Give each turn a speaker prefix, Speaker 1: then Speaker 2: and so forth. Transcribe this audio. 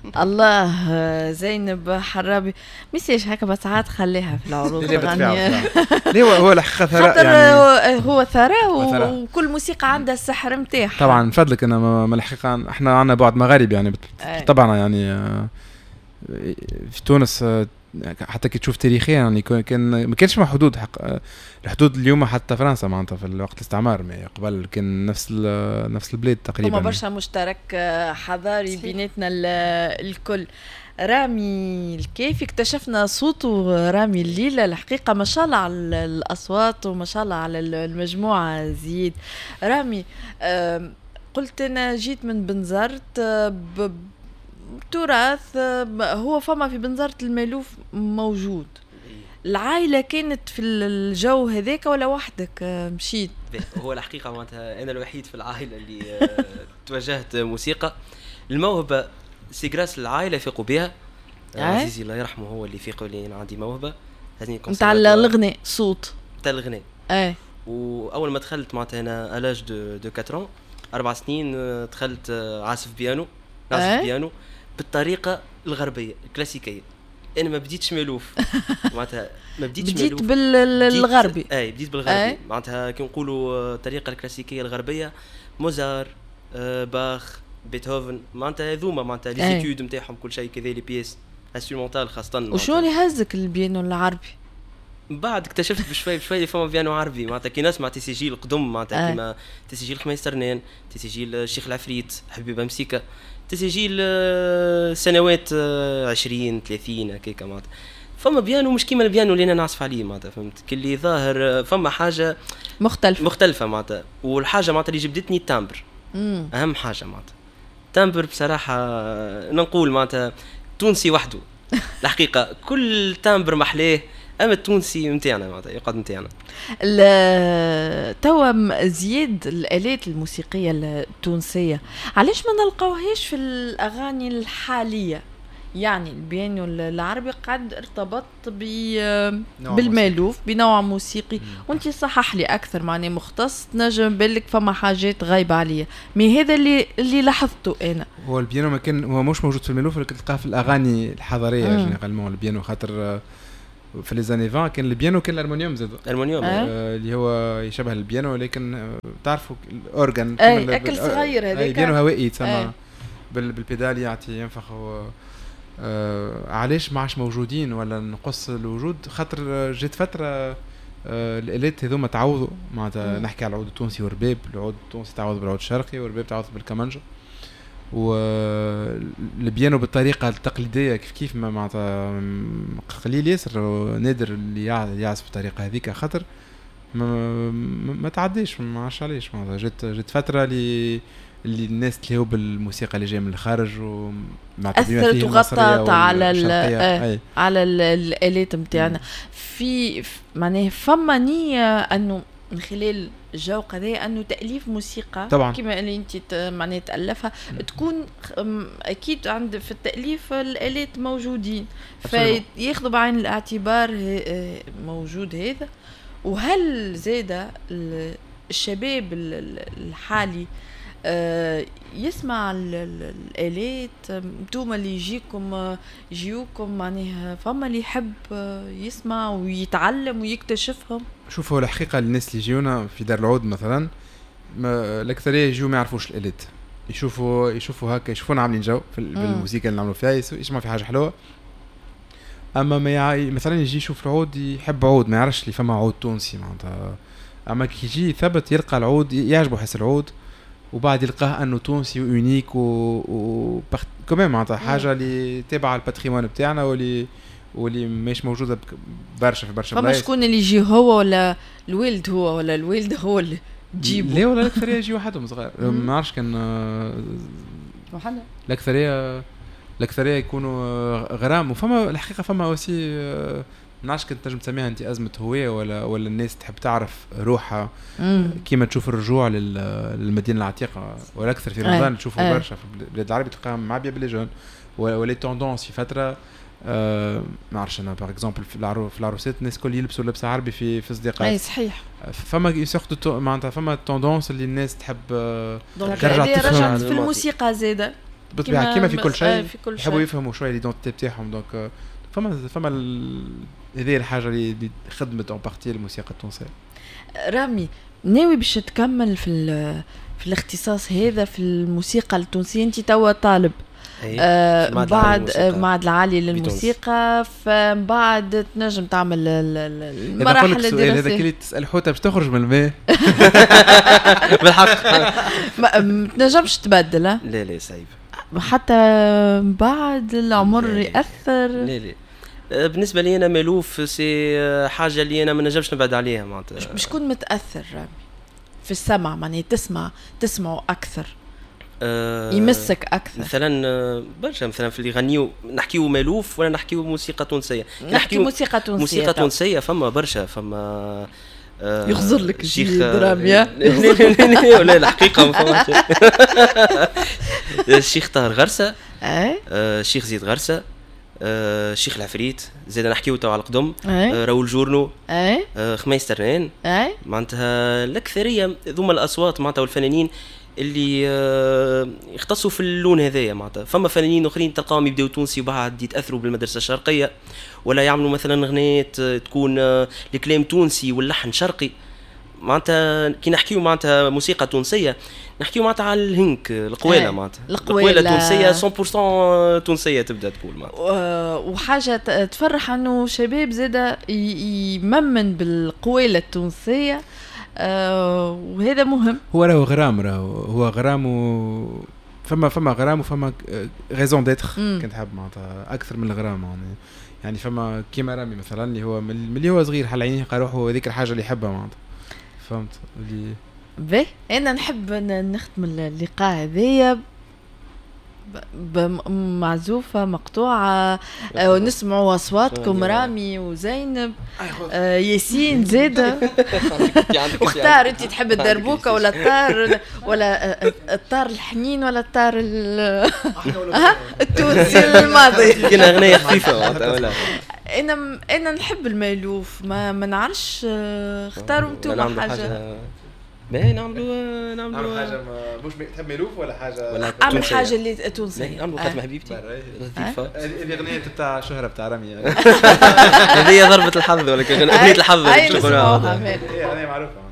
Speaker 1: الله زينب حرابي ميسيش هكا بس ساعات خليها في العروض
Speaker 2: الغنية. ليه هو الحقيقة ثراء
Speaker 1: خاطر
Speaker 2: يعني
Speaker 1: هو ثراء وكل موسيقى عندها السحر متاعها.
Speaker 2: طبعا من فضلك أنا ما الحقيقة إحنا عنا بعد مغارب يعني طبعا يعني في تونس حتى كي تشوف تاريخيا يعني كان ما كانش مع حدود حق الحدود اليوم حتى فرنسا معناتها في الوقت الاستعمار ما قبل كان نفس البلاد تقريبا.
Speaker 1: هما برشا مشترك حضاري بيناتنا الكل. رامي الكيفي اكتشفنا صوته رامي الليلة الحقيقة ما شاء الله على الأصوات وما شاء الله على المجموعة زيد. رامي قلت أنا جيت من بنزرت تراث هو فما في بنزرة المالوف موجود. العائلة كانت في الجو هذاك ولا وحدك مشيت؟
Speaker 3: هو الحقيقة معناتها أنا الوحيد في العائلة اللي توجهت موسيقى. الموهبة سيغراس العائلة فيقوا بها. عزيزي الله يرحمه هو اللي فيقوا لي أنا عندي موهبة
Speaker 1: نتاع الغناء صوت
Speaker 3: نتاع الغناء. وأول ما دخلت معناتها أنا ألاج دو 4 4 سنين دخلت عازف بيانو بيانو بالطريقة الغربية الكلاسيكية. أنا ما بديتش مالوف معناتها ما بديت
Speaker 1: بالغربي.
Speaker 3: بديت بالغربي معناتها كي نقولوا الطريقة الكلاسيكية الغربية موزار باخ بيتهوفن معناتها هذوما معناتها لي زيتود نتاعهم كل شيء كذا لي بيس انسترومونتال خاصة.
Speaker 1: وشو اللي هزك البيانو العربي؟
Speaker 3: بعد اكتشفت بشوي فما بيانو عربي معناتها كي نسمع تسجيل القدم معناتها كيما تسجيل خميس ترنان تسجيل الشيخ العفريت حبيب مسيكة تسجيل سنوات 20 30 هكاك معناتها فما بيانو مش كيما البيانو اللي انا نعزف عليه معناتها فهمت كلي ظاهر فما حاجه مختلفه معناتها. والحاجه معناتها اللي جبدتني التامبر اهم حاجه معناتها تامبر بصراحه نقول معناتها تونسي وحده الحقيقه كل تامبر محليه اما التونسي نتاعنا معناتها يقعد نتاعنا.
Speaker 1: توا زياد الآلات الموسيقيه التونسيه علاش ما نلقاوهاش في الاغاني الحاليه؟ يعني البيانو العربي قد ارتبط بالمالوف بنوع موسيقي وانت صحح لي اكثر معني مختص نجم بالك فما حاجات غايبه عليا مي هذا اللي لاحظته انا.
Speaker 2: هو البيانو ما كان هو مش موجود في المالوف لكن تلقاه في الاغاني الحضاريه جينيرالمون البيانو خاطر في لي زاني 20 كان البيانو كان الارمونيوم زاد
Speaker 3: الارمونيوم
Speaker 2: اللي هو يشبه البيانو ولكن تعرفوا الاورغان
Speaker 1: اكل صغير هذاك
Speaker 2: البيانو هوائي يتسمى بالبيدال يعطي ينفخ علاش ما عادش موجودين ولا نقص الوجود خاطر جت فتره الالات هذوما تعوضوا معناتها نحكي على العود التونسي والرباب العود التونسي تعوض بالعود الشرقي والرباب تعوض بالكمانجا والبيانو بالطريقه التقليديه كيف ما معناتها قليل ياسر نادر اللي يعزف بالطريقه هذيك خاطر ما تعديش ما عادش علاش معناتها جت فتره اللي الناس تلهوا بالموسيقى اللي جايه من الخارج
Speaker 1: أثرت وغطت على الآلات متاعنا في معناه فما نية أنه من خلال الجو قضية أنه تأليف موسيقى
Speaker 2: طبعا
Speaker 1: كما اللي أنت معناه تألفها تكون أكيد عند في التأليف الآلات موجودين فياخذوا بعين الاعتبار موجود هذا. وهل زاد الشباب الحالي يسمع الآلات انتم اللي يجيوكم معناها فما اللي يحب يسمع ويتعلم ويكتشفهم؟
Speaker 2: شوفوا الحقيقة الناس اللي يجيونا في دار العود مثلا الأكثرية يجيو ما يعرفوش الآلات يشوفوا هكا يشوفونا عاملين جو في الموسيقى اللي نعملوا فيها يسمع في حاجة حلوة. أما مثلا يجي يشوف العود يحب عود ما يعرفش اللي فما عود تونسي معناتها أما كي يجي ثبت يلقى العود يعجبه حس العود وبعد يلقاه انه تونسي ويونيك كمان معناتها حاجه اللي تابعه الباتريمون بتاعنا واللي مش موجوده برشا في برشا
Speaker 1: بلايص. فما شكون اللي يجي هو ولا الوالد هو ولا الوالد هو اللي تجيبه؟
Speaker 2: لا ولا الاكثريه يجي وحدهم صغار ما نعرفش كان
Speaker 1: وحنا
Speaker 2: الاكثريه يكونوا غرام. وفما الحقيقه فما وسي نعرفش كنت تنجم تسميها انت ازمه هويه ولا الناس تحب تعرف روحها كيما تشوف الرجوع للمدينه العتيقه ولا اكثر في رمضان تشوفوا برشا في البلاد العربيه تلقاهم معبيه بالجون ولا توندونس في فتره ما نعرفش انا باغ اكزومبل في العروسات الناس كل يلبسوا لبس عربي في اصدقائهم.
Speaker 1: اي صحيح.
Speaker 2: فما يسخطوا معناتها فما توندونس اللي الناس تحب
Speaker 1: ترجع في الموسيقى زاده
Speaker 2: بالطبيعه كيما في كل شيء
Speaker 1: في كل
Speaker 2: يحبوا
Speaker 1: شيء.
Speaker 2: يفهموا شويه ليدونتيتي بتاعهم دونك فما هذه الحاجه اللي خدمت اون بارتي الموسيقى التونسيه.
Speaker 1: رامي ناوي باش تكمل في الاختصاص هذا في الموسيقى التونسية؟ انت توا طالب بعد معهد العالي للموسيقى، فبعد تنجم تعمل المراحل الدراسية.
Speaker 2: هذا كي تسأل حوته باش تخرج من الماء
Speaker 3: بالحق
Speaker 1: ما تنجمش تبدل.
Speaker 3: لا صعيب
Speaker 1: حتى بعد العمر يأثر.
Speaker 3: لا بالنسبه لي انا مالوف سي حاجه اللي انا ما نجمش نبعد عليها معناتها.
Speaker 1: باش تكون متاثر رامي في السمع، معني تسمعوا اكثر، يمسك اكثر.
Speaker 3: مثلا برشا مثلا في اللي يغنيو نحكيو مالوف ولا نحكيو موسيقى تونسيه.
Speaker 1: نحكي موسيقى
Speaker 3: تونسيه فما برشا، فما
Speaker 1: يخزر لك الشيخ دراميا.
Speaker 3: لا الحقيقه ما فهمتش. الشيخ طاهر غرسه، الشيخ زيد غرسه، الشيخ العفريت، زيد نحكيو تو على القدم، راول جورنو، خميس ترنين، معناتها الاكثريه ذوما الاصوات معناتها والفنانين اللي يختصوا في اللون هذايا. معناتها فما فنانين اخرين تلقاهم يبداو تونسي وبعد يتاثروا بالمدرسه الشرقيه، ولا يعملوا مثلا اغنيات تكون الكلام تونسي واللحن شرقي. معناتها كي نحكيو معناتها موسيقى تونسيه نحكيو معناتها على الهنك القويله، معناتها القويله تونسيه 100% تونسيه تبدا تقول معناتها.
Speaker 1: وحاجه تفرح انه شباب زاده يممن بالقويله التونسيه، وهذا مهم.
Speaker 2: هو هو غرام فما غرام وفما غيزون ديتر. كنت حاب معناتها اكثر من الغرام يعني فما كيما رامي مثلا اللي هو اللي هو صغير حل عينيه قال روحه هذيك الحاجه اللي يحبها معناتها، فهمت اللي
Speaker 1: باهي. انا نحب نختم اللقاء هذايا بمعزوفة مقطوعة ونسمعوا أصواتكم رامي وزينب ياسين زادة. واختار أنت تحب الدربوكة ولا الطار ولا الطار الحنين ولا الطار التونسي الماضي.
Speaker 3: كنا أغنية خفيفة ولا
Speaker 1: أنا نحب المألوف، ما نعرفش اختاروا انتم حاجة.
Speaker 3: باهي نعملوا
Speaker 2: حاجه مش تحب مالوف ولا حاجه
Speaker 3: ولا
Speaker 1: اعمل حاجه اللي تونسيه.
Speaker 3: نعملوا خاتمه حبيبتي لطيفه.
Speaker 2: هذه اغنيه تاع شهره تاع رامي
Speaker 3: هذه ضربه الحظ ولا اغنيه الحظ اللي
Speaker 1: تشوفوها.
Speaker 2: هي معروفه.